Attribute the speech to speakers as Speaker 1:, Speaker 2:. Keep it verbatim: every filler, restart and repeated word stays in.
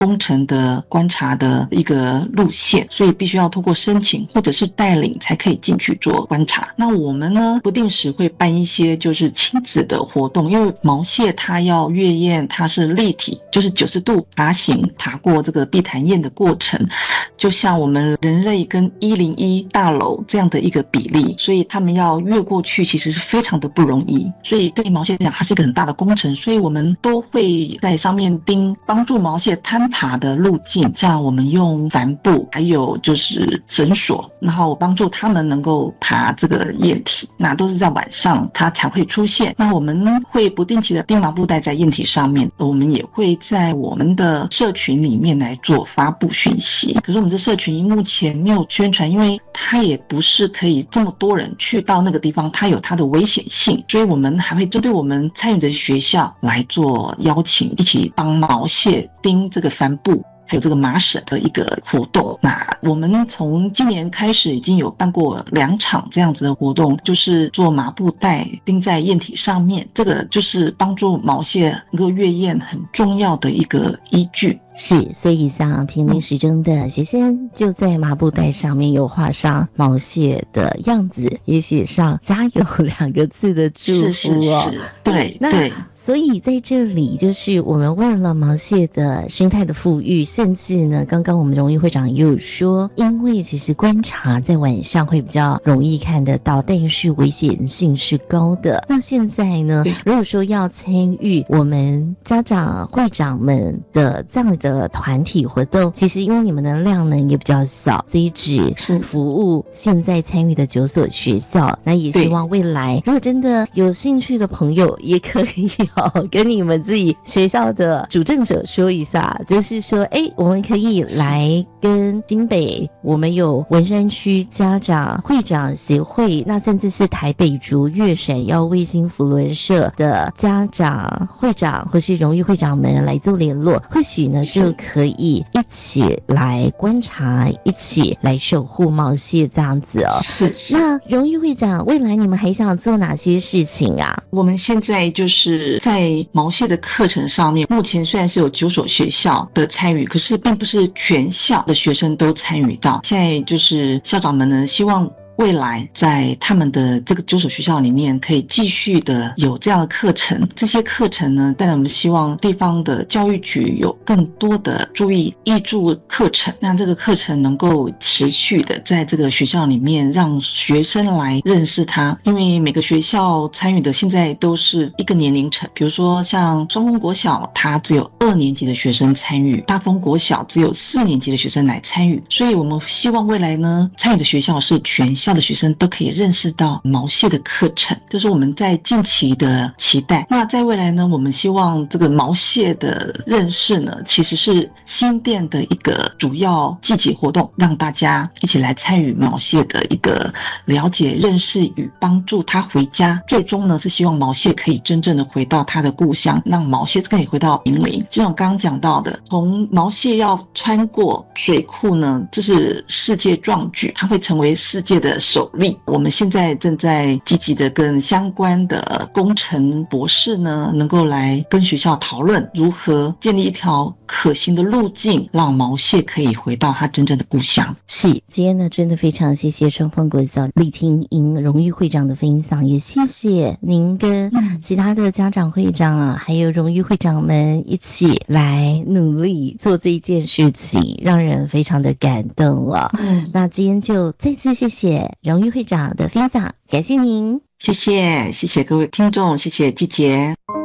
Speaker 1: 工程的观察的一个路线，所以必须要透过申请或者是带领才可以进去做观察。那我们呢，不定时会办一些就是亲子的活动，因为毛蟹它要跃雁，它是立体，就是九十度爬行，爬过这个碧潭雁的过程，就像我们人类跟一零一大楼这样的一个比例，所以他们要越过去其实是非常的不容易，所以对毛蟹来讲它是一个很大的工程，所以我们都会在上面钉帮助毛蟹攀爬的路径，像我们用帆布还有就是绳索，然后帮助他们能够爬这个雁体，那都是在晚上它才会出现。那我们会不定期的钉麻布袋在雁体上面，我们也会在我们的社群里面来做发布讯息。可是我们这社群目前没有宣传，因为它也不是可以这么多人去到那个地方，它有它的危险性，所以我们还会针对我们参与的学校来做邀请，一起帮毛蟹钉这个帆布还有这个麻绳的一个活动。那我们从今年开始已经有办过两场这样子的活动，就是做麻布袋钉在雁体上面，这个就是帮助毛蟹能够跃雁很重要的一个依据。
Speaker 2: 是，所以像平林时钟的学生就在麻布袋上面有画上毛蟹的样子，也写上加油两个字的祝福哦。是是是，
Speaker 1: 对对。
Speaker 2: 所以在这里就是我们为了毛蟹的生态的富裕，甚至呢刚刚我们荣誉会长也有说，因为其实观察在晚上会比较容易看得到，但是危险性是高的。那现在呢，如果说要参与我们家长会长们的这样的团体活动，其实因为你们的量呢也比较小，所以只服务现在参与的九所学校。那也希望未来如果真的有兴趣的朋友，也可以哦跟你们自己学校的主政者说一下，就是说哎，我们可以来跟金北，我们有文山区家长会长协会，那甚至是台北竹越闪耀卫星扶轮社的家长会长或是荣誉会长们来做联络，或许呢就可以一起来观察，一起来守护毛蟹这样子哦。
Speaker 1: 是是。
Speaker 2: 那荣誉会长，未来你们还想做哪些事情啊？
Speaker 1: 我们现在就是在毛蟹的课程上面，目前虽然是有九所学校的参与，可是并不是全校的学生都参与到。现在就是校长们呢，希望未来在他们的这个九所学校里面可以继续的有这样的课程，这些课程呢，当然我们希望地方的教育局有更多的注意挹注课程，让这个课程能够持续的在这个学校里面让学生来认识它。因为每个学校参与的现在都是一个年龄层，比如说像双峰国小，它只有二年级的学生参与，大峰国小只有四年级的学生来参与，所以我们希望未来呢，参与的学校是全校的学生都可以认识到毛蟹的课程，这是我们在近期的期待。那在未来呢，我们希望这个毛蟹的认识呢，其实是新店的一个主要季节活动，让大家一起来参与毛蟹的一个了解、认识与帮助他回家。最终呢，是希望毛蟹可以真正的回到他的故乡，让毛蟹可以回到平林。就像我刚刚讲到的，从毛蟹要穿过水库呢，这是世界壮举，它会成为世界的首例。我们现在正在积极的跟相关的工程博士呢，能够来跟学校讨论如何建立一条可行的路径，让毛蟹可以回到它真正的故乡。
Speaker 2: 是，今天呢真的非常谢谢双峰国小李婷莹荣誉会长的分享，也谢谢您跟其他的家长会长啊，还有荣誉会长们一起来努力做这件事情，让人非常的感动了。嗯，那今天就再次谢谢荣誉会长的分享，感谢您。
Speaker 1: 谢谢，谢谢各位听众，谢谢季姐。